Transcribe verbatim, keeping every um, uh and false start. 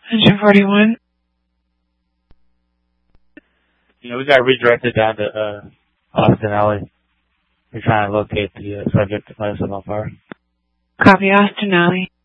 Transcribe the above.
Engine forty-one. You know, we got redirected down to uh, Austin Alley. We're trying to locate the uh, subject of myself on fire. Copy, Austin Alley.